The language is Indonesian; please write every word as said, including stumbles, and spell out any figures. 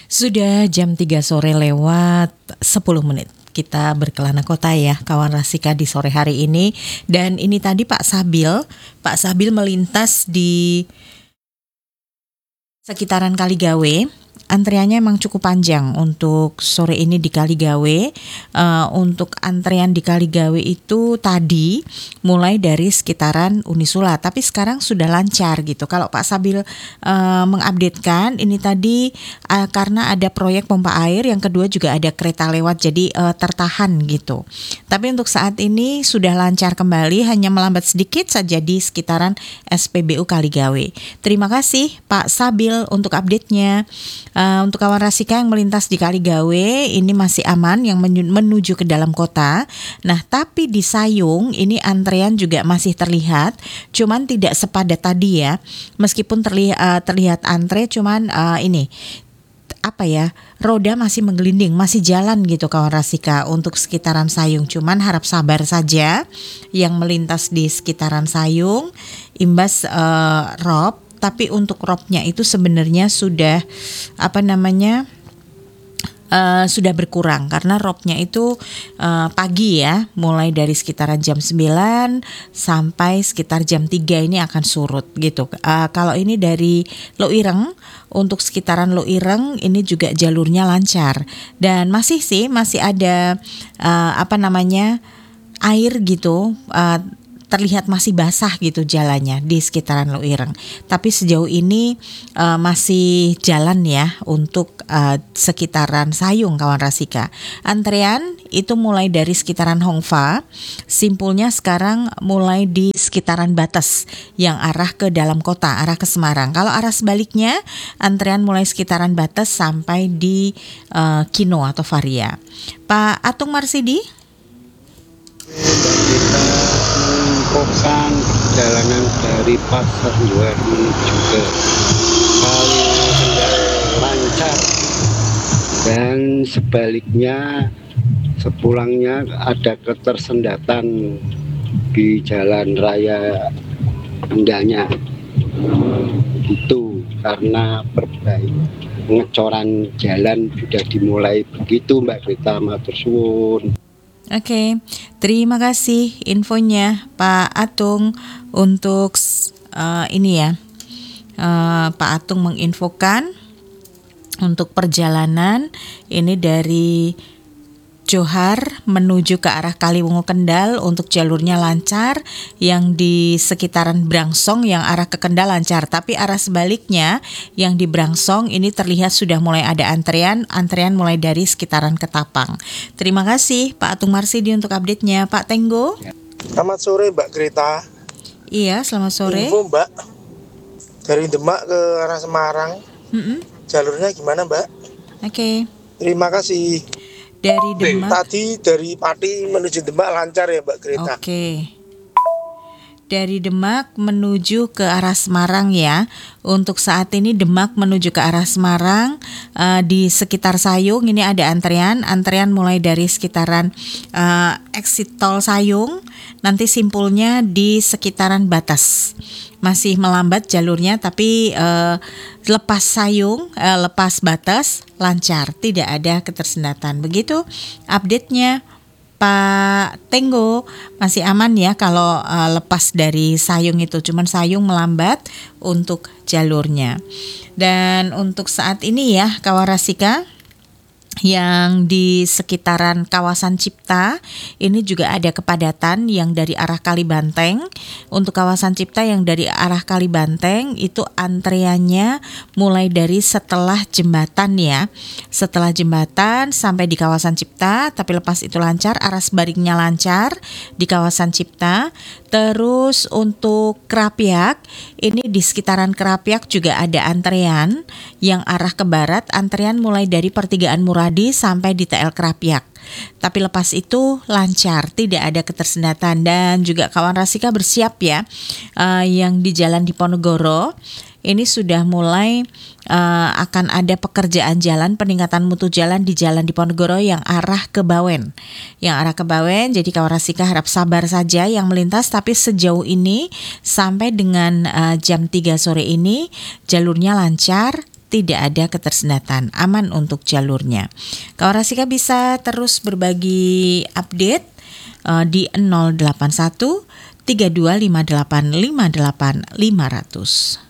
Sudah jam tiga sore lewat sepuluh menit. Kita berkelana kota ya, kawan Rasika di sore hari ini. Dan ini tadi Pak Sabil, Pak Sabil melintas di sekitaran Kaligawe. Antriannya emang cukup panjang untuk sore ini di Kaligawe. Uh, untuk antrean di Kaligawe itu tadi mulai dari sekitaran Unisula, tapi sekarang sudah lancar gitu. Kalau Pak Sabil uh, mengupdatekan ini tadi uh, karena ada proyek pompa air, yang kedua juga ada kereta lewat, jadi uh, tertahan gitu. Tapi untuk saat ini sudah lancar kembali, hanya melambat sedikit saja di sekitaran S P B U Kaligawe. Terima kasih Pak Sabil untuk update-nya. Uh, untuk kawan Rasika yang melintas di Kaligawe ini masih aman yang menuju ke dalam kota. Nah, tapi di Sayung ini antrean juga masih terlihat, cuman tidak sepadat tadi ya. Meskipun terlihat uh, terlihat antre, cuman uh, ini apa ya, roda masih menggelinding, masih jalan gitu kawan Rasika untuk sekitaran Sayung. Cuman harap sabar saja yang melintas di sekitaran Sayung imbas uh, rob. Tapi untuk robnya itu sebenarnya sudah apa namanya uh, sudah berkurang karena robnya itu uh, pagi ya, mulai dari sekitaran jam sembilan sampai sekitar jam tiga ini akan surut gitu. Uh, kalau ini dari Loireng, untuk sekitaran Loireng ini juga jalurnya lancar dan masih sih masih ada uh, apa namanya air gitu. Uh, terlihat masih basah gitu jalannya di sekitaran Loireng. Tapi sejauh ini uh, masih jalan ya untuk uh, sekitaran Sayung kawan Rasika. Antrean itu mulai dari sekitaran Hongfa, simpulnya sekarang mulai di sekitaran Bates yang arah ke dalam kota, arah ke Semarang. Kalau arah sebaliknya, antrean mulai sekitaran Bates sampai di uh, Kino atau Varia. Pak Atung Marsidi? Kita menginfokan perjalanan dari Pasar Luar menuju ke Kaligawe lancar, dan sebaliknya sepulangnya ada ketersendatan di jalan raya Kendanya itu karena perbaikan pengecoran jalan sudah dimulai begitu Mbak Rita, matur suwun. Oke, terima kasih infonya Pak Atung untuk uh, ini ya. Uh, Pak Atung menginfokan untuk perjalanan ini dari Johar menuju ke arah Kaliwungu Kendal untuk jalurnya lancar, yang di sekitaran Brangsong yang arah ke Kendal lancar, tapi arah sebaliknya yang di Brangsong ini terlihat sudah mulai ada antrean, antrean mulai dari sekitaran Ketapang. Terima kasih Pak Atung Marsidi untuk update-nya. Pak Tenggo. Selamat sore Mbak Greta. Iya, selamat sore. Info Mbak, dari Demak ke arah Semarang, mm-hmm. jalurnya gimana Mbak? Oke. Okay. Terima kasih. Dari Demak. Tadi dari Pati menuju Demak lancar ya Mbak Greta. Oke. Okay. Dari Demak menuju ke arah Semarang ya. Untuk saat ini Demak menuju ke arah Semarang, uh, di sekitar Sayung ini ada antrean. Antrean mulai dari sekitaran uh, exit tol Sayung, nanti simpulnya di sekitaran Batas. Masih melambat jalurnya, tapi uh, lepas Sayung, uh, lepas Batas lancar, tidak ada ketersendatan. Begitu update-nya Pak Tenggo. Masih aman ya kalau uh, lepas dari Sayung itu, cuman Sayung melambat untuk jalurnya. Dan untuk saat ini ya kawan Rasika, yang di sekitaran kawasan Cipta ini juga ada kepadatan yang dari arah Kalibanteng. Untuk kawasan Cipta yang dari arah Kalibanteng itu antreannya mulai dari setelah jembatan ya, setelah jembatan sampai di kawasan Cipta, tapi lepas itu lancar, arah sebaliknya lancar di kawasan Cipta. Terus untuk Krapyak ini di sekitaran Krapyak juga ada antrean yang arah ke barat, antrean mulai dari pertigaan Muradi sampai di T L Krapyak. Tapi lepas itu lancar, tidak ada ketersendatan. Dan juga kawan Rasika bersiap ya, uh, yang di Jalan Diponegoro ini sudah mulai uh, akan ada pekerjaan jalan, peningkatan mutu jalan di Jalan Diponegoro yang arah ke Bawen. Yang arah ke Bawen, jadi kawan Rasika harap sabar saja yang melintas, tapi sejauh ini sampai dengan uh, jam tiga sore ini jalurnya lancar, tidak ada ketersendatan, aman untuk jalurnya. Kawan Rasika bisa terus berbagi update uh, di nol delapan satu tiga dua lima delapan lima delapan lima nol nol.